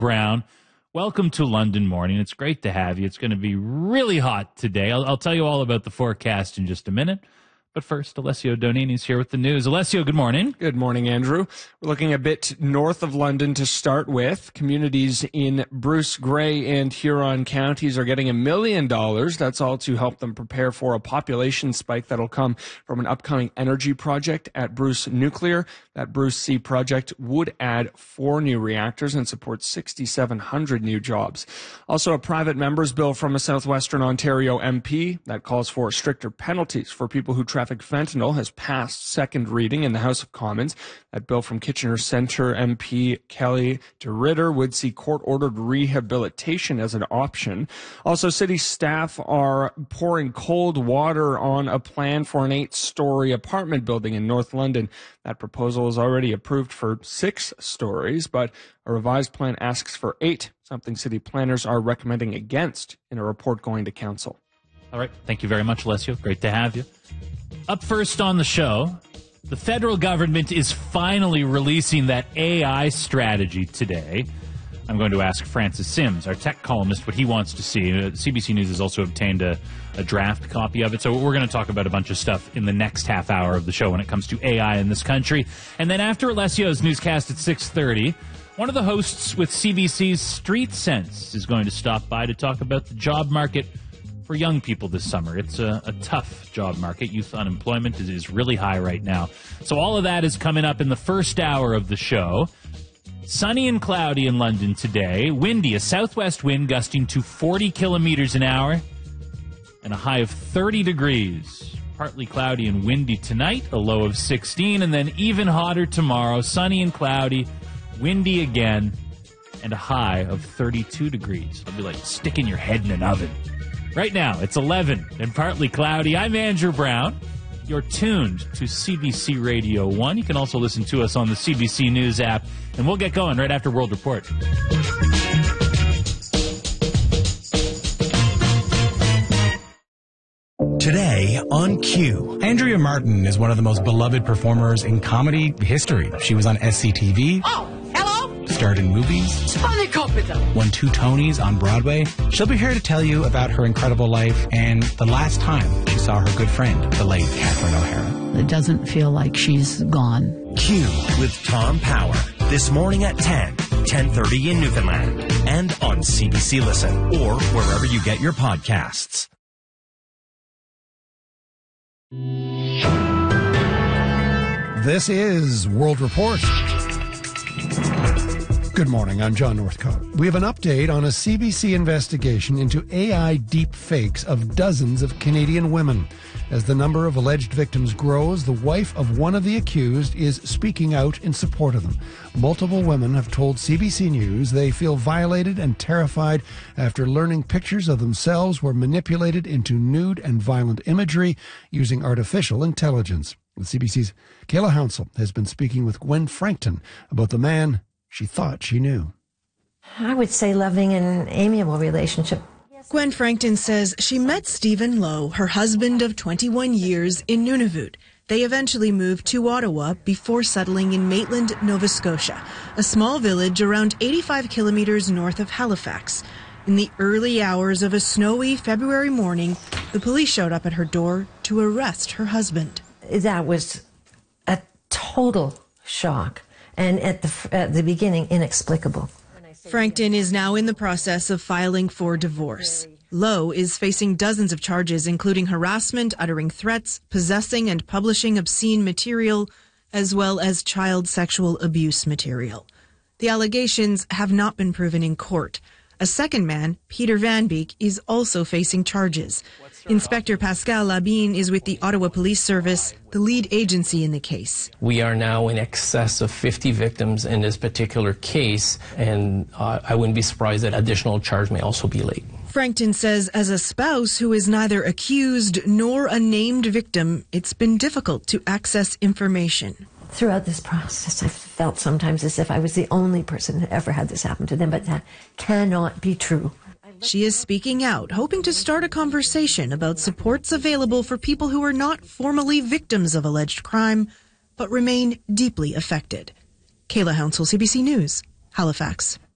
Brown, welcome to London Morning. It's great to have you. It's going to be really hot today. I'll tell you all about the forecast in just a minute. But first, Alessio Donini is here with the news. Alessio, good morning. Good morning, Andrew. We're looking a bit north of London to start with. Communities in Bruce Grey and Huron counties are getting $1 million. That's all to help them prepare for a population spike that'll come from an upcoming energy project at Bruce Nuclear. That Bruce C project would add 4 new reactors and support 6,700 new jobs. Also, a private member's bill from a southwestern Ontario MP that calls for stricter penalties for people who traffic fentanyl has passed second reading in the House of Commons. That bill from Kitchener Centre MP Kelly DeRitter would see court-ordered rehabilitation as an option. Also, city staff are pouring cold water on a plan for an 8-story apartment building in North London. That proposal is already approved for 6 stories, but a revised plan asks for 8, something city planners are recommending against in a report going to council. All right. Thank you very much, Alessio. Great to have you. Up first on the show, the federal government is finally releasing that AI strategy today. I'm going to ask Francis Sims, our tech columnist, what he wants to see. CBC News has also obtained a draft copy of it. So we're going to talk about a bunch of stuff in the next half hour of the show when it comes to AI in this country. And then after Alessio's newscast at 6:30, one of the hosts with CBC's Street Sense is going to stop by to talk about the job market for young people this summer. It's a tough job market. Youth unemployment is really high right now. So all of that is coming up in the first hour of the show. Sunny and cloudy in London today. Windy, a southwest wind gusting to 40 kilometers an hour and a high of 30 degrees. Partly cloudy and windy tonight, a low of 16, and then even hotter tomorrow. Sunny and cloudy, windy again, and a high of 32 degrees. It'll be like sticking your head in an oven. Right now, it's 11 and partly cloudy. I'm Andrew Brown. You're tuned to CBC Radio 1. You can also listen to us on the CBC News app, and we'll get going right after World Report. Today on Q. Andrea Martin is one of the most beloved performers in comedy history. She was on SCTV. Oh, hello. Starred in movies. Tony Coppola. Won 2 Tonys on Broadway. She'll be here to tell you about her incredible life and the last time she saw her good friend, the late Catherine O'Hara. It doesn't feel like she's gone. Q with Tom Power. This morning at 10:30 in Newfoundland. And on CBC Listen or wherever you get your podcasts. This is World Report. Good morning, I'm John Northcott. We have an update on a CBC investigation into AI deep fakes of dozens of Canadian women. As the number of alleged victims grows, the wife of one of the accused is speaking out in support of them. Multiple women have told CBC News they feel violated and terrified after learning pictures of themselves were manipulated into nude and violent imagery using artificial intelligence. The CBC's Kayla Hounsell has been speaking with Gwen Frankton about the man she thought she knew. I would say loving and amiable relationship. Gwen Frankton says she met Stephen Lowe, her husband of 21 years, in Nunavut. They eventually moved to Ottawa before settling in Maitland, Nova Scotia, a small village around 85 kilometers north of Halifax. In the early hours of a snowy February morning, the police showed up at her door to arrest her husband. That was a total shock, and at the beginning, inexplicable. Frankton is now in the process of filing for divorce. Lowe is facing dozens of charges, including harassment, uttering threats, possessing and publishing obscene material, as well as child sexual abuse material. The allegations have not been proven in court. A second man, Peter Van Beek, is also facing charges. Inspector Pascal Labine is with the Ottawa Police Service, the lead agency in the case. We are now in excess of 50 victims in this particular case, and I wouldn't be surprised that additional charge may also be laid. Frankton says as a spouse who is neither accused nor a named victim, it's been difficult to access information. Throughout this process, I felt sometimes as if I was the only person who ever had this happen to them, but that cannot be true. She is speaking out, hoping to start a conversation about supports available for people who are not formally victims of alleged crime, but remain deeply affected. Kayla Hounsell, CBC News, Halifax.